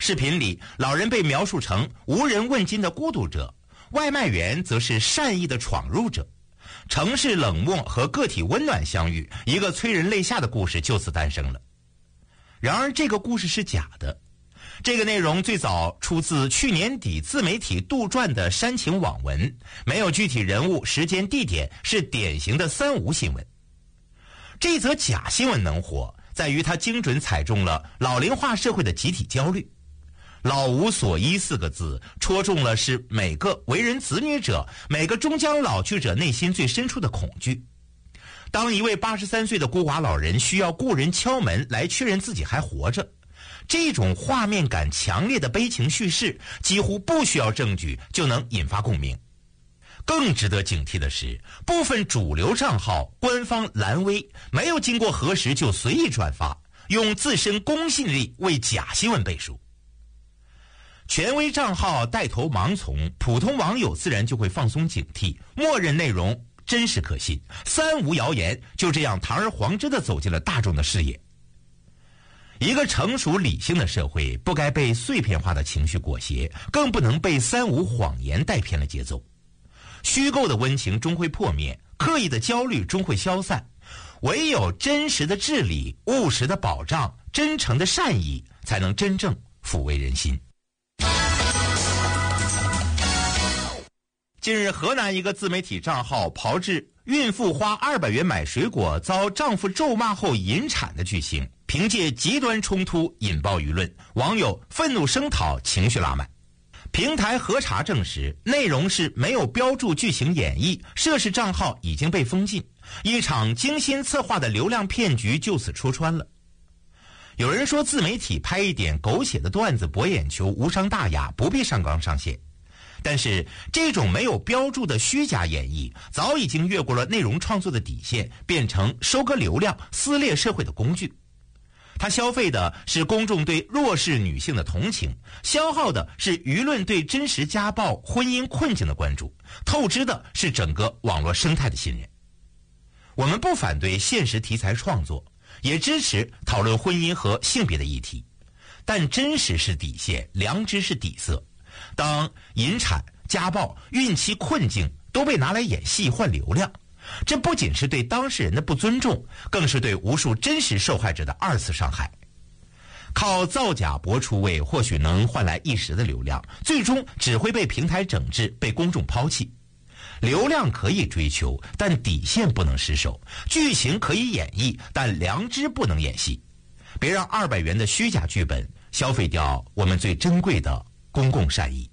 视频里，老人被描述成无人问津的孤独者，外卖员则是善意的闯入者。城市冷漠和个体温暖相遇，一个催人泪下的故事就此诞生了。然而这个故事是假的，这个内容最早出自去年底自媒体杜撰的煽情网文，没有具体人物、时间、地点，是典型的三无新闻。这则假新闻能火，在于它精准踩中了老龄化社会的集体焦虑。老无所依4个字戳中了是每个为人子女者、每个终将老去者内心最深处的恐惧。当一位83岁的孤寡老人需要故人敲门来确认自己还活着，这种画面感强烈的悲情叙事几乎不需要证据就能引发共鸣。更值得警惕的是，部分主流账号官方蓝微没有经过核实就随意转发，用自身公信力为假新闻背书。权威账号带头盲从，普通网友自然就会放松警惕，默认内容真实可信，三无谣言就这样堂而皇之地走进了大众的视野。一个成熟理性的社会不该被碎片化的情绪裹挟，更不能被三无谎言带偏了节奏。虚构的温情终会破灭，刻意的焦虑终会消散，唯有真实的治理、务实的保障、真诚的善意，才能真正抚慰人心。近日，河南一个自媒体账号炮制孕妇花200元买水果遭丈夫咒骂后引产的剧情，凭借极端冲突引爆舆论，网友愤怒声讨，情绪拉满。平台核查证实，内容是没有标注剧情演绎，涉事账号已经被封禁，一场精心策划的流量骗局就此戳穿了。有人说自媒体拍一点狗血的段子博眼球无伤大雅，不必上纲上线。但是这种没有标注的虚假演绎早已经越过了内容创作的底线，变成收割流量、撕裂社会的工具。它消费的是公众对弱势女性的同情，消耗的是舆论对真实家暴、婚姻困境的关注，透支的是整个网络生态的信任。我们不反对现实题材创作，也支持讨论婚姻和性别的议题，但真实是底线，良知是底色。当引产、家暴、孕期困境都被拿来演戏换流量，这不仅是对当事人的不尊重，更是对无数真实受害者的2次伤害。靠造假博出位或许能换来一时的流量，最终只会被平台整治，被公众抛弃。流量可以追求，但底线不能失守；剧情可以演绎，但良知不能演戏。别让200元的虚假剧本消费掉我们最珍贵的公共善意。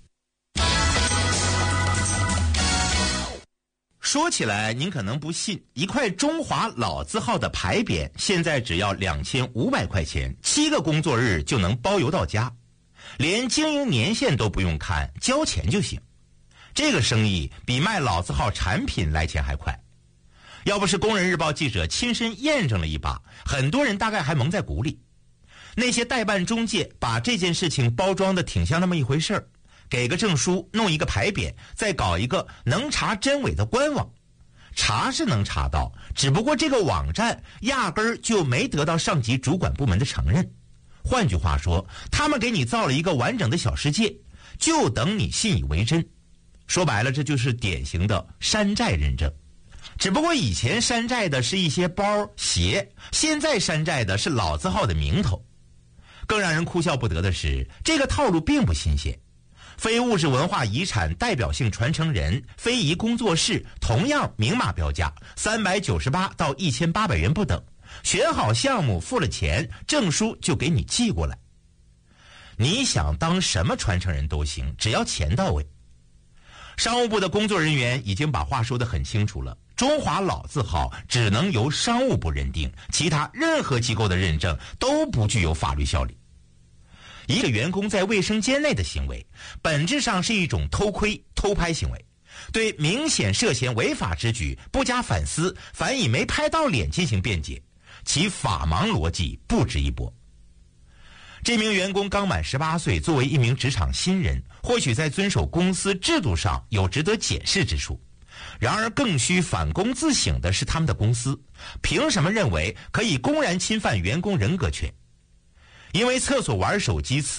说起来您可能不信，一块中华老字号的牌匾现在只要2500块钱，7个工作日就能包邮到家，连经营年限都不用看，交钱就行。这个生意比卖老字号产品来钱还快。要不是工人日报记者亲身验证了一把，很多人大概还蒙在鼓里。那些代办中介把这件事情包装的挺像那么一回事儿，给个证书，弄一个牌匾，再搞一个能查真伪的官网。查是能查到，只不过这个网站压根儿就没得到上级主管部门的承认。换句话说，他们给你造了一个完整的小世界，就等你信以为真。说白了，这就是典型的山寨认证。只不过以前山寨的是一些包鞋，现在山寨的是老字号的名头。更让人哭笑不得的是，这个套路并不新鲜。非物质文化遗产代表性传承人、非遗工作室同样明码标价，398到1800元不等。选好项目，付了钱，证书就给你寄过来。你想当什么传承人都行，只要钱到位。商务部的工作人员已经把话说得很清楚了，中华老字号只能由商务部认定，其他任何机构的认证都不具有法律效力。一个员工在卫生间内的行为，本质上是一种偷窥、偷拍行为，对明显涉嫌违法之举不加反思，反以没拍到脸进行辩解，其法盲逻辑不值一驳。这名员工刚满18岁，作为一名职场新人，或许在遵守公司制度上有值得检视之处。然而更需反躬自省的是他们的公司，凭什么认为可以公然侵犯员工人格权？因为厕所玩手机